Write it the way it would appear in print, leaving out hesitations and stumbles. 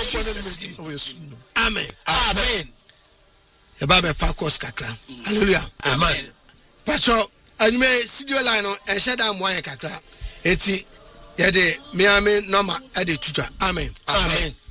Amen. Amen. Eba focus kakra. Hallelujah. Amen. Pastor, anime studio line no e sheda mo an kakra. Eti ye de me ame normal e de tutua. Amen. Amen.